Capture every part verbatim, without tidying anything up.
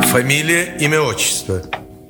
Фамилия, имя, отчество.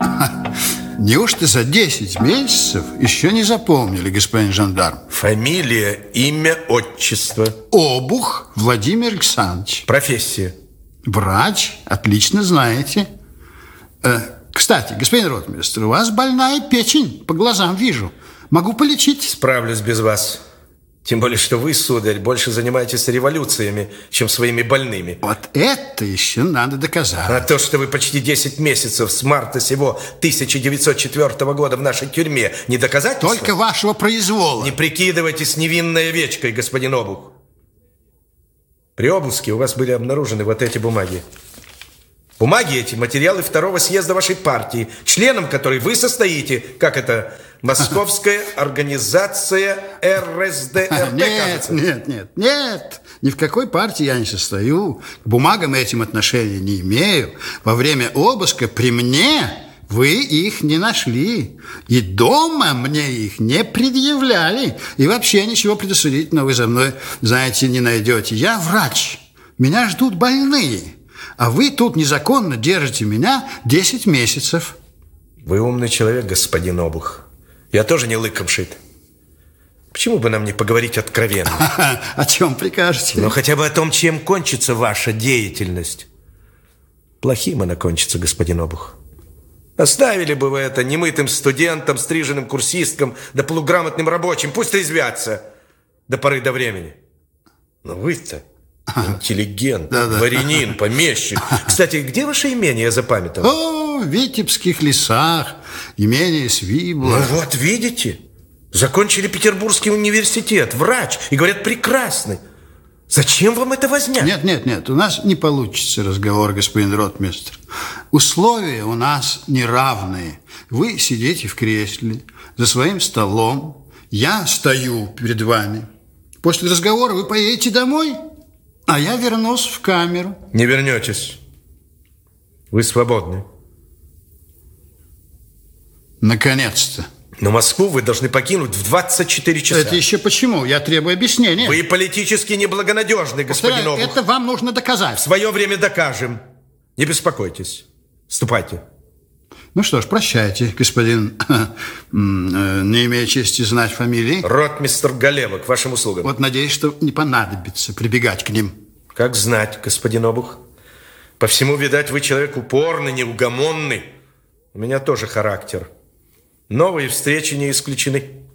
Неужто за десять месяцев еще не запомнили, господин жандарм? Фамилия, имя, отчество. Обух Владимир Александрович. Профессия. Врач, отлично знаете. э, Кстати, господин ротмистр, у вас больная печень, по глазам вижу. Могу полечить. Справлюсь без вас. Тем более, что вы, сударь, больше занимаетесь революциями, чем своими больными. Вот это еще надо доказать. А то, что вы почти десять месяцев с марта сего тысяча девятьсот четвёртого года в нашей тюрьме, не доказательство? Только вашего произвола. Не прикидывайтесь невинной овечкой, господин Обух. При обыске у вас были обнаружены вот эти бумаги. Бумаги эти – материалы второго съезда вашей партии, членом которой вы состоите. Как это? Московская организация эр эс дэ эр тэ, Нет, кажется. нет, нет, нет. Ни в какой партии я не состою. К бумагам этим отношения не имею. Во время обыска при мне вы их не нашли. И дома мне их не предъявляли. И вообще ничего предосудительного вы за мной, знаете, не найдете. Я врач. Меня ждут больные. А вы тут незаконно держите меня десять месяцев. Вы умный человек, господин Обух. Я тоже не лыком шит. Почему бы нам не поговорить откровенно? О чем прикажете? Ну, хотя бы о том, чем кончится ваша деятельность. Плохим она кончится, господин Обух. Оставили бы вы это немытым студентам, стриженным курсисткам, да полуграмотным рабочим. Пусть резвятся до поры до времени. Но вы-то интеллигент, да, да. дворянин, помещик. Кстати, где ваше имение, я запамятовал? О, в Витебских лесах, имение Свибла. Ну вот, видите, закончили Петербургский университет, врач, и говорят, прекрасный. Зачем вам это возня? Нет, нет, нет, у нас не получится разговор, господин ротмистр. Условия у нас неравные. Вы сидите в кресле за своим столом, я стою перед вами. После разговора вы поедете домой, а я вернусь в камеру. Не вернетесь. Вы свободны. Наконец-то. Но Москву вы должны покинуть в двадцать четыре часа. Это еще почему? Я требую объяснения. Вы политически неблагонадежны, господин Повторяю, Обух. это вам нужно доказать. В свое время докажем. Не беспокойтесь. Ступайте. Ну что ж, прощайте, господин, не имея чести знать фамилии. Ротмистр Галева, к вашим услугам. Вот надеюсь, что не понадобится прибегать к ним. Как знать, господин Обух. По всему, видать, вы человек упорный, неугомонный. У меня тоже характер. Новые встречи не исключены.